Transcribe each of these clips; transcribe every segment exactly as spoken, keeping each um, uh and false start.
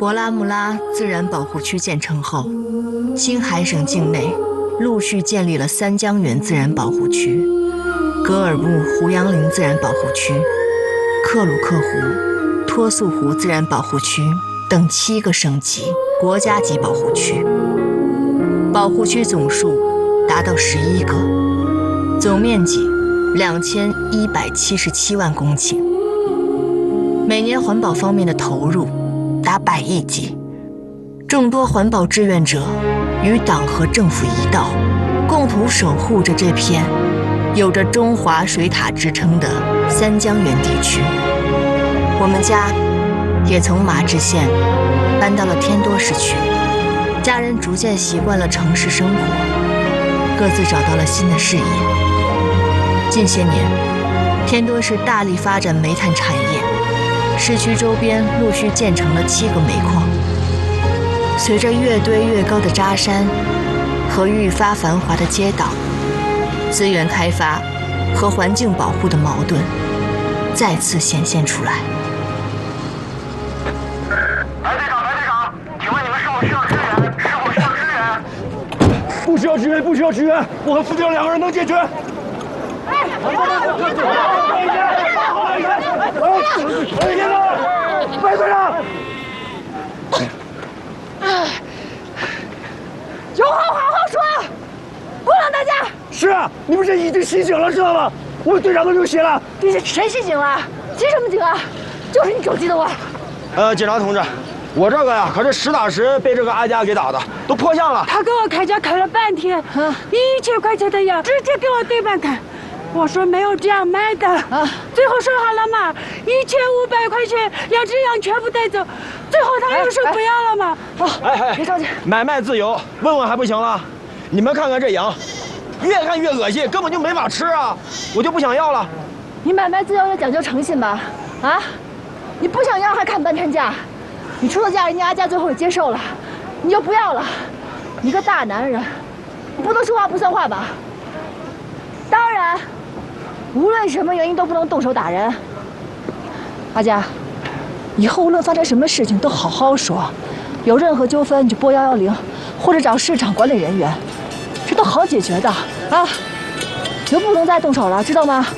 博拉穆拉自然保护区建成后，青海省境内陆续建立了三江源自然保护区、格尔木胡杨林自然保护区、克鲁克湖、托素湖自然保护区等七个省级国家级保护区，保护区总数达到十一个，总面积两千一百七十七万公顷，每年环保方面的投入达百亿计。众多环保志愿者与党和政府一道，共同守护着这片有着中华水塔之称的三江源地区。我们家也从马志县搬到了天多市区，家人逐渐习惯了城市生活，各自找到了新的事业。近些年，天多市大力发展煤炭产业，市区周边陆续建成了七个煤矿。随着越堆越高的渣山和愈发繁华的街道，资源开发和环境保护的矛盾再次显现出来。 白队长，白队长，请问你们是否需要支援？是否需要支援？ 不需要支援，不需要支援，我和副队长两个人能解决。哎，白队长， 有话好好说，不让大家。 是啊，你们这已经袭警了，知道吗？我们队长都流血了。 你谁袭警了？袭什么警啊？就是你手机的味儿。 呃，警察同志，我这个呀可是实打实被这个阿佳给打的，都破相了。 他给我开价开了半天，啊、一千块钱的药直接给我对半开。我说没有这样卖的，啊、最后说好了嘛，一千五百块钱两只羊全部带走，最后他又说不要了嘛。 哦， 哎哎， 别着急， 买卖自由，问问还不行了？你们看看这羊，越看越恶心，根本就没法吃啊！我就不想要了。 你买卖自由也讲究诚信吧？啊，你不想要还看半天价，你出了价，人家阿佳最后也接受了，你就不要了。你个大男人，你不能说话不算话吧？当然。无论什么原因都不能动手打人。阿佳，以后无论发生什么事情都好好说，有任何纠纷你就拨幺幺零，或者找市场管理人员，这都好解决的啊。就不能再动手了，知道吗？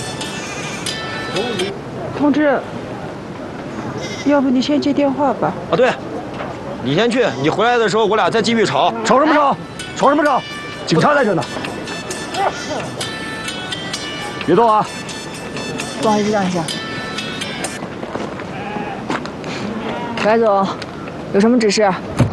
同志，要不你先接电话吧。 啊，对，你先去，你回来的时候我俩再继续吵。吵什么吵？吵什么吵？警察在这呢。别动啊！ 不好意思，让一下。白总，有什么指示？